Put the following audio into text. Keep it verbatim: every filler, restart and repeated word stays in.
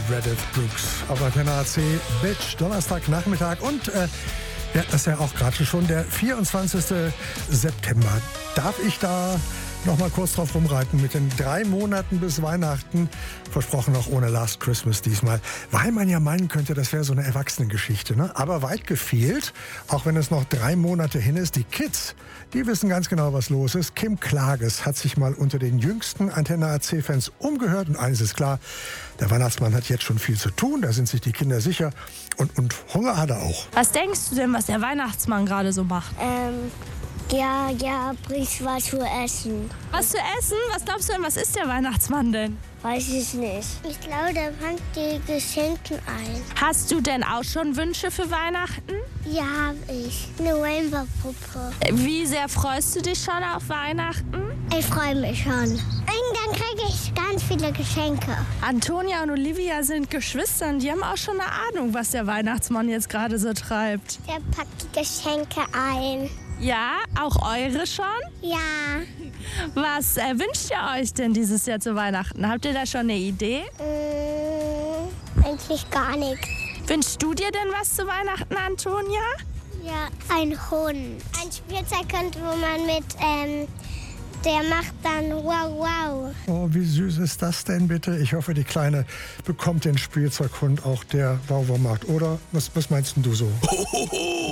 Meredith Brooks auf Antenne A C, Bitch, Donnerstagnachmittag und äh, ja, das ist ja auch gerade schon der vierundzwanzigste September. Darf ich da noch mal kurz drauf rumreiten mit den drei Monaten bis Weihnachten? Versprochen auch ohne Last Christmas diesmal. Weil man ja meinen könnte, das wäre so eine Erwachsenengeschichte, ne? Aber weit gefehlt, auch wenn es noch drei Monate hin ist. Die Kids, die wissen ganz genau, was los ist. Kim Klages hat sich mal unter den jüngsten Antenne A C-Fans umgehört. Und eines ist klar, der Weihnachtsmann hat jetzt schon viel zu tun. Da sind sich die Kinder sicher. Und, und Hunger hat er auch. Was denkst du denn, was der Weihnachtsmann gerade so macht? Ähm, ja, ja, bringt was zu essen. Was zu essen? Was glaubst du denn, was ist der Weihnachtsmann denn? Weiß ich nicht. Ich glaube, der fängt die Geschenke ein. Hast du denn auch schon Wünsche für Weihnachten? Ja, habe ich. Eine Rainbow-Puppe. Wie sehr freust du dich schon auf Weihnachten? Ich freue mich schon. Und dann kriege ich ganz viele Geschenke. Antonia und Olivia sind Geschwister und die haben auch schon eine Ahnung, was der Weihnachtsmann jetzt gerade so treibt. Der packt die Geschenke ein. Ja, auch eure schon? Ja. Was äh, wünscht ihr euch denn dieses Jahr zu Weihnachten? Habt ihr da schon eine Idee? Mmh, eigentlich gar nichts. Wünschst du dir denn was zu Weihnachten, Antonia? Ja, ein Hund. Ein Spielzeughund, wo man mit, ähm, der macht dann wow, wow. Oh, wie süß ist das denn bitte? Ich hoffe, die Kleine bekommt den Spielzeughund auch, der wow, wow macht. Oder was, was meinst denn du so?